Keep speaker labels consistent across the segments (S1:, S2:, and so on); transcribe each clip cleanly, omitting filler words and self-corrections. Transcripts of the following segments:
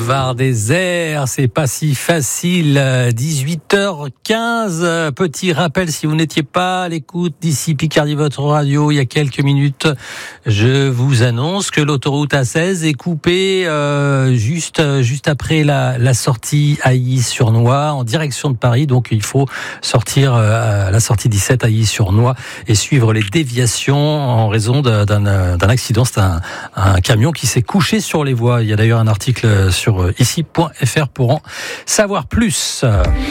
S1: boulevard des Airs, c'est pas si facile. 18h15, petit rappel si vous n'étiez pas à l'écoute d'ici Picardie votre radio il y a quelques minutes, je vous annonce que l'autoroute A16 est coupée juste après la sortie à Illy-sur-Noix en direction de Paris, donc il faut sortir à la sortie 17 à Illy-sur-Noix et suivre les déviations en raison d'un accident. C'est un camion qui s'est couché sur les voies. Il y a d'ailleurs un article sur ici.fr pour en savoir plus.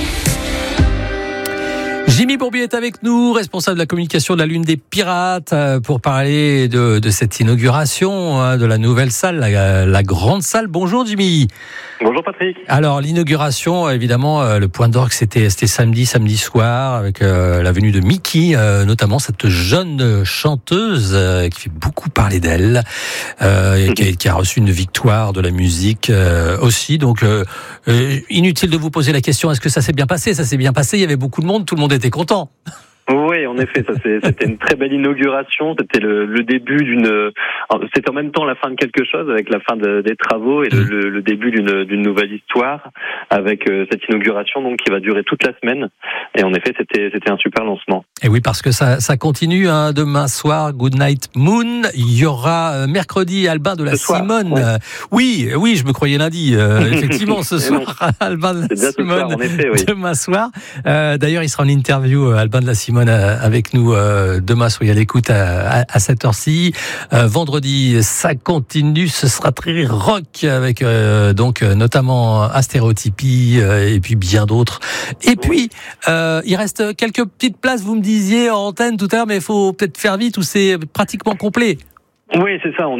S1: Jimmy Bourbier est avec nous, responsable de la communication de la Lune des Pirates, pour parler de cette inauguration de la nouvelle salle, la grande salle. Bonjour Jimmy.
S2: Bonjour Patrick.
S1: Alors l'inauguration, évidemment, le point d'orgue c'était samedi soir avec la venue de Mickey, notamment cette jeune chanteuse qui fait beaucoup parler d'elle, qui a reçu une victoire de la musique aussi. Donc inutile de vous poser la question, est-ce que ça s'est bien passé ? Ça s'est bien passé, il y avait beaucoup de monde, tout le monde était content.
S2: Oui, en effet, c'était une très belle inauguration. C'était le début c'était en même temps la fin de quelque chose avec la fin des travaux et le début d'une nouvelle histoire avec cette inauguration donc qui va durer toute la semaine. Et en effet, c'était un super lancement. Et
S1: oui, parce que ça continue demain soir. Good Night Moon. Il y aura mercredi Albin de la Simone. Oui, je me croyais lundi. Effectivement, ce soir Albin de la Simone.
S2: En effet, oui.
S1: Demain soir. D'ailleurs, il sera en interview Albin de la Simone avec nous demain, soyez à l'écoute à cette heure-ci. Vendredi, ça continue, ce sera très rock avec donc notamment Astéréotypie et puis bien d'autres. Et puis il reste quelques petites places, vous me disiez en antenne tout à l'heure, mais il faut peut-être faire vite ou c'est pratiquement complet.
S2: Oui, c'est ça. On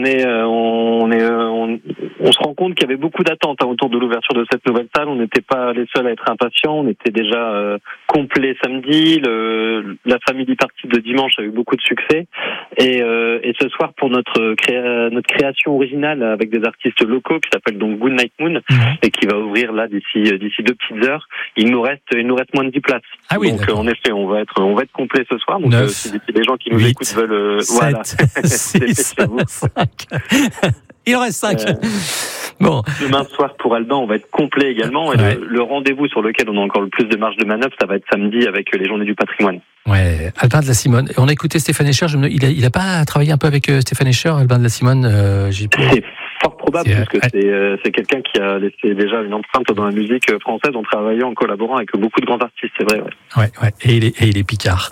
S2: se rend compte qu'il y avait beaucoup d'attentes autour de l'ouverture de cette nouvelle salle. On n'était pas les seuls à être impatients. On était déjà complet samedi. La Family Party de dimanche a eu beaucoup de succès. Et ce soir, pour notre création originale avec des artistes locaux qui s'appelle donc Good Night Moon et qui va ouvrir là d'ici 2 petites heures, il nous reste moins de 10 places.
S1: Ah oui,
S2: donc
S1: d'accord.
S2: En effet, on va être complet ce soir. Donc
S1: 9,
S2: si les gens qui nous
S1: 8,
S2: écoutent veulent
S1: 7,
S2: voilà.
S1: 6, 5. Il en reste 5. Bon.
S2: Demain soir pour Albin, on va être complet également. Et le rendez-vous sur lequel on a encore le plus de marge de manœuvre, ça va être samedi avec les Journées du Patrimoine.
S1: Ouais, Albin de la Simone. On a écouté Stéphane Escher. Il a pas travaillé un peu avec Stéphane Escher, Albin de la Simone.
S2: C'est fort probable puisque c'est quelqu'un qui a laissé déjà une empreinte dans la musique française en travaillant, en collaborant avec beaucoup de grands artistes. C'est vrai.
S1: Ouais. Et il est picard.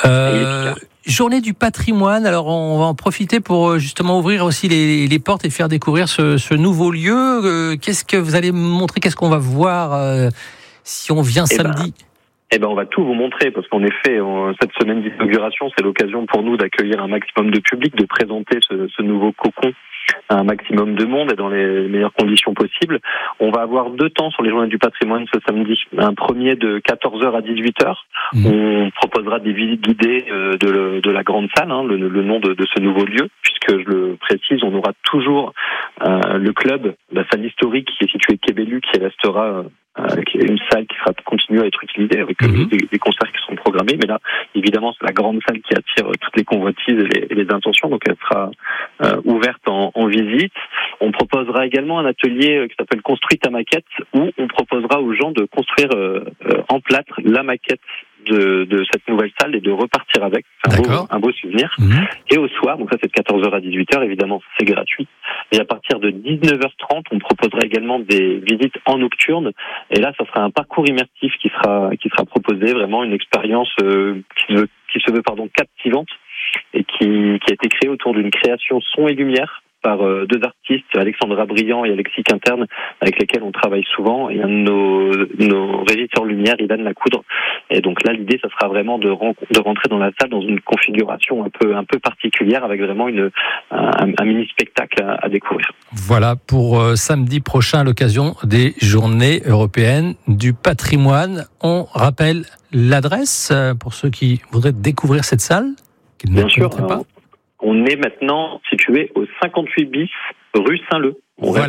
S1: Journée du patrimoine, alors on va en profiter pour justement ouvrir aussi les portes et faire découvrir ce nouveau lieu. Qu'est-ce que vous allez me montrer ? Qu'est-ce qu'on va voir si on vient samedi ?
S2: On va tout vous montrer parce qu'en effet, cette semaine d'inauguration, c'est l'occasion pour nous d'accueillir un maximum de public, de présenter ce nouveau cocon à un maximum de monde et dans les meilleures conditions possibles. On va avoir 2 temps sur les Journées du Patrimoine ce samedi. Un premier de 14h à 18h. On proposera des visites guidées de la grande salle, le nom de ce nouveau lieu, puisque je le précise, on aura toujours le club, la salle historique qui est située Quai Bellu, qui restera qui est une salle qui sera continue à être utilisée avec des concerts qui seront programmés. Mais là, évidemment, c'est la grande salle qui attire toutes les convoitises et les intentions. Donc, elle sera ouverte en visite. On proposera également un atelier qui s'appelle Construis ta maquette, où on proposera aux gens de construire en plâtre la maquette de cette nouvelle salle et de repartir avec. C'est un beau souvenir. Et au soir, donc ça c'est de 14h à 18h, évidemment c'est gratuit. Et à partir de 19h30, on proposera également des visites en nocturne. Et là, ça sera un parcours immersif qui sera proposé, vraiment une expérience qui se veut captivante et qui a été créée autour d'une création son et lumière par 2 artistes, Alexandra Briand et Alexis Quinterne, avec lesquels on travaille souvent, et un de nos régisseurs lumière, Ivan Lacoudre. Et donc là, l'idée, ça sera vraiment de rentrer dans la salle dans une configuration un peu particulière, avec vraiment un mini-spectacle à découvrir.
S1: Voilà pour samedi prochain, à l'occasion des Journées européennes du patrimoine. On rappelle l'adresse pour ceux qui voudraient découvrir cette salle, qu'ils ne connaîtraient pas.
S2: On est maintenant situé au 58 bis rue Saint-Leu. On reste